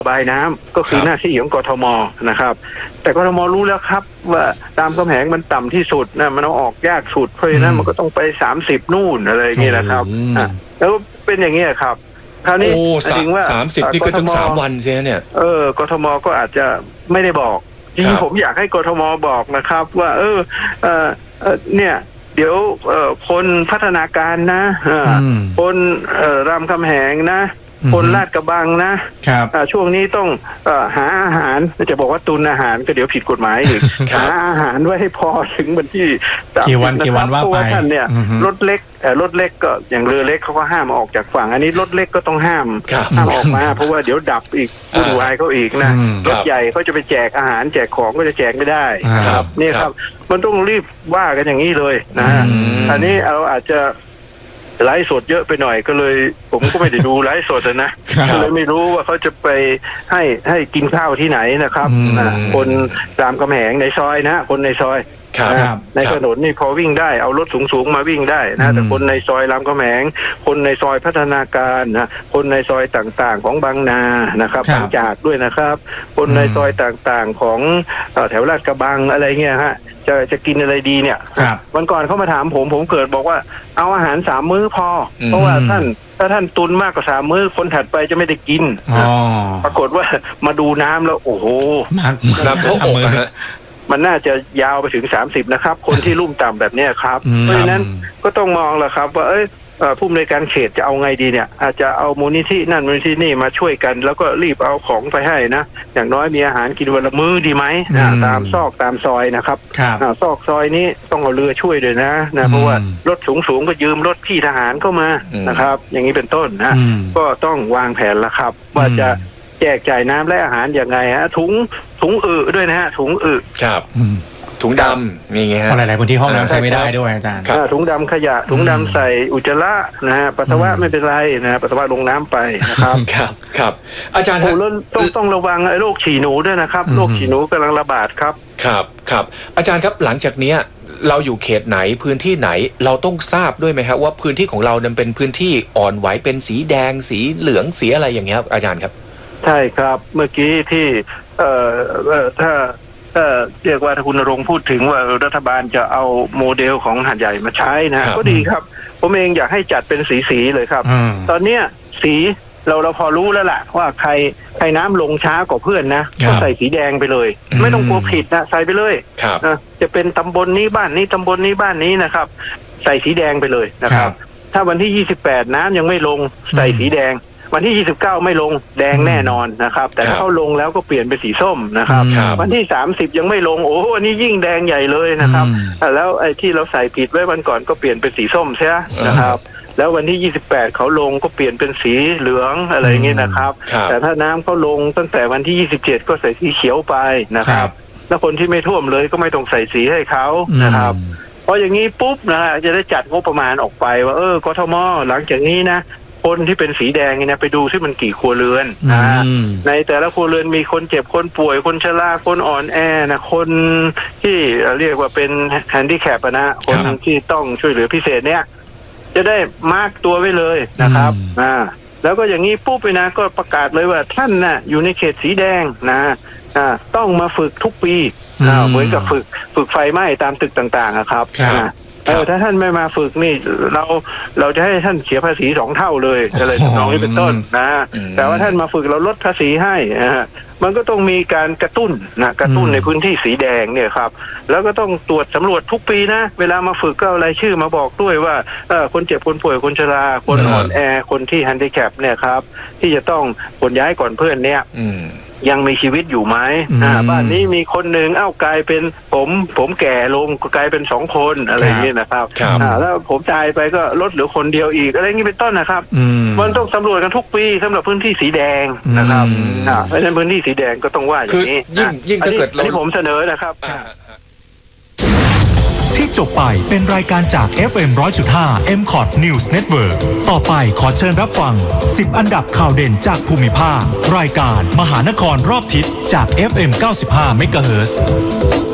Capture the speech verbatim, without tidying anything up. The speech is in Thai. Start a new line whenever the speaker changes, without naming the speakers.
ระบายน้ำก็คือหน้าที่ของกทมนะครับแต่กทมรู้แล้วครับว่าตามกำแหงมันต่ำที่สุดนะมันเอาออกยากสุดเพราะฉะนั้นมันก็ต้องไปสามสิบนู่นอะไรอย่างเงี้ยนะครับอ่ะแล้วเป็นอย่างเงี้ยครับคราวนี้ถึงว่า
สามสิบนี่ก็ถึงสามวันใช่ไหมเนี่ย
เออกทมก็อาจจะไม่ได้บอกจริงๆผมอยากให้กทมบอกนะครับว่าเออเออเนี่ยเดี๋ยวคนพัฒนาการนะคนรามคำแหงนะคนลาดกระบังนะช่วงนี้ต้องหาอาหารจะบอกว่าตุนอาหารก็เดี๋ยวผิดกฎหมายอีกหาอาหารไว้ให้พอถึงวันที่
กี่วันกี่วันว่าไป
ท่านเนี่ยรถเล็กรถเล็กก็อย่างเรือเล็กเขาก็ห้ามออกจากฝั่งอันนี้รถเล็กก็ต้องห้ามห้ามออกมาเพราะว่าเดี๋ยวดับอีกวุ่นวายเขาอีกนะรถใหญ่เขาจะไปแจกอาหารแจกของก็จะแจกไม่ได้ครับนี่ครับมันต้องรีบว่ากันอย่างนี้เลยนะอันนี้เราอาจจะไลฟ์สดเยอะไปหน่อยก็เลยผมก็ไม่ได้ดูไลฟ์สดนะก็เลยไม่รู้ว่าเขาจะไปให้ให้กินข้าวที่ไหนนะครับคนรามคำแหงในซอยนะคนในซอยในถนนนี่พอวิ่งได้เอารถสูงๆมาวิ่งได้นะแต่คนในซอยรามคำแหงคนในซอยพัฒนาการนะคนในซอยต่างๆของบางนานะครับบางจากด้วยนะครับคนในซอยต่างๆของแถวลาดกระบังอะไรเงี้ยฮะจะจะกินอะไรดีเนี่ยวันก่อนเขามาถามผมผมเกิดบอกว่าเอาอาหารสามมื้อพอเพราะว่าท่านถ้าท่านตุนมากกว่าสามมื้อคนถัดไปจะไม่ได้กินปรากฏว่ามาดูน้ำแล้วโอ้โห
น้ำท่วม
มันน่าจะยาวไปถึงสามสิบนะครับคนที่ลุ่มต่ำแบบนี้ครับเพราะฉะนั้นก็ต้องมองแหละครับว่าเอ้ยผู้อำนวยการเขตจะเอาไงดีเนี่ยอาจจะเอามูลนิธินั่นมูลนิธินี่มาช่วยกันแล้วก็รีบเอาของไปให้นะอย่างน้อยมีอาหารกินวันละมื้อดีไหมตามซอกตามซอยนะครับซอกซอยนี้ต้องเอาเรือช่วยด้วยนะนะเพราะว่ารถสูงสูงก็ยืมรถพี่ทหารเข้ามานะครับอย่างนี้เป็นต้นนะก็ต้องวางแผนแล้วครับว่าจะแจกจ่ายน้ำและอาหารอย่างไงฮะถุงถุงอึด้วยนะฮะถุงอึ
ครับถุงดำนี่ไงฮะ
หลายๆคนที่ห้องน้ำใช้ไม่ได้ด้วยอาจารย์
ถุงดำขยะถุงดำใส่อุจจาระนะฮะปัสสาวะไม่เป็นไรนะปัสสาวะลงน้ำไปนะครับ
ครับครับอาจารย์
ต้องต้องระวังโรคฉี่หนูด้วยนะครับโรคฉี่หนูกำลังระบาดครับ
ครับครับอาจารย์ครับหลังจากนี้เราอยู่เขตไหนพื้นที่ไหนเราต้องทราบด้วยไหมครับว่าพื้นที่ของเราเนี่ยเป็นพื้นที่อ่อนไหวเป็นสีแดงสีเหลืองสีอะไรอย่างเงี้ยครับอาจารย์ครับ
ใช่ครับเมื่อกี้ที่เอ่อถ้าถ้าเรียกว่าถ้าคุณณรงค์พูดถึงว่ารัฐบาลจะเอาโมเดลของหาดใหญ่มาใช้นะก็ดีครับผมเองอยากให้จัดเป็นสีๆเลยครับตอนเนี้ยสีเราเราพอรู้แล้วล่ะว่าใครใครน้ำลงช้ากว่าเพื่อนนะก็ใส่สีแดงไปเลยไม่ต้องกลัวผิดนะใส่ไปเลยนะจะเป็นตำบลนี้บ้านนี้ตำบลนี้บ้านนี้นะครับใส่สีแดงไปเลยนะครับถ้าวันที่ยี่สิบแปดน้ำยังไม่ลงใส่สีแดงวันที่ยี่สิบเก้าไม่ลงแดงแน่นอนนะครับแต่ถ้าเขาลงแล้วก็เปลี่ยนเป็นสีส้มนะครับวันที่สามสิบยังไม่ลงโอ้อันนี้ยิ่งแดงใหญ่เลยนะครับแล้วไอ้ที่เราใส่ผิดไว้วันก่อนก็เปลี่ยนเป็นสีส้มใช่ไหมนะครับแล้ววันที่ยี่สิบแปดเขาลงก็เปลี่ยนเป็นสีเหลืองอะไรอย่างเงี้ยนะครับแต่ถ้าน้ำเขาลงตั้งแต่วันที่ยี่สิบเจ็ดก็ใส่สีเขียวไปนะครับแล้วคนที่ไม่ท่วมเลยก็ไม่ต้องใส่สีให้เขานะครับพออย่างนี้ปุ๊บนะจะได้จัดงบประมาณออกไปว่าเออกทมหลังจากนี้นะคนที่เป็นสีแดงเนี่ยไปดูซิมันกี่ครัวเรือนนะในแต่ละครัวเรือนมีคนเจ็บคนป่วยคนชราคนอ่อนแอนะคนที่เรียกว่าเป็นแฮนดิแคปนะคนที่ต้องช่วยเหลือพิเศษเนี่ยจะได้มาร์กตัวไว้เลยนะครับอ่าแล้วก็อย่างนี้ปุ๊บไปนะก็ประกาศเลยว่าท่านน่ะอยู่ในเขตสีแดงนะอ่าต้องมาฝึกทุกปีอ่าเหมือนกับฝึกฝึกไฟไหม้ตามตึกต่างๆครับเออถ้าท่านไม่มาฝึกนี่เราเราจะให้ท่านเสียภาษีสองเท่าเลยอะไรทำนองนี้เป็นต้นนะแต่ว่าท่านมาฝึกเราลดภาษีให้นะฮะมันก็ต้องมีการกระตุ้นนะกระตุ้นในพื้นที่สีแดงเนี่ยครับแล้วก็ต้องตรวจสำรวจทุกปีนะเวลามาฝึกก็เอารายชื่อมาบอกด้วยว่าเออคนเจ็บคนป่วยคนชราคนอ่อนแอคนที่แฮนดิแคปเนี่ยครับที่จะต้องขนย้ายก่อนเพื่อนเนี่ยยังมีชีวิตอยู่ไหมอ่าบ้านนี้มีคนหนึ่งเอ้ากลายเป็นผมผมแก่ลงกลายเป็นสองคนอะไรอย่างนี้นะครับอ่าแล้วผมตายไปก็ลดเหลือคนเดียวอีกอะไรอย่างนี้เป็นต้นนะครับมันต้องสำรวจกันทุกปีสำหรับพื้นที่สีแดงนะครับอ่าเพราะฉะนั้นพื้นที่สีแดงก็ต้องว่าอย่างนี้
ยิ่งยิ่งถ้าเกิด
อันนี้ผมเสนอนะครับ
ที่จบไปเป็นรายการจาก เอฟ เอ็ม หนึ่งร้อยจุดห้า เอ็ม คอท News Network ต่อไปขอเชิญรับฟังสิบอันดับข่าวเด่นจากภูมิภาครายการมหานครรอบทิศจาก เอฟ เอ็ม เก้าสิบห้า เมกะเฮิรตซ์